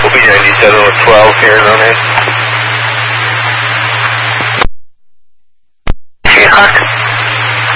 We'll be 97 with 12 here in Rones.